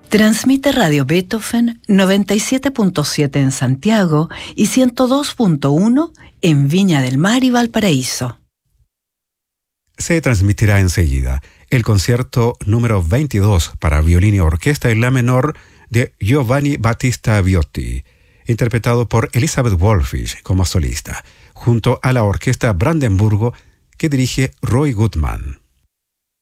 Transmite Radio Beethoven 97.7 en Santiago y 102.1 en Viña del Mar y Valparaíso. Se transmitirá enseguida el concierto número 22 para violín y orquesta en la menor de Giovanni Battista Viotti, interpretado por Elizabeth Wolfish como solista, junto a la Orquesta Brandenburgo que dirige Roy Goodman.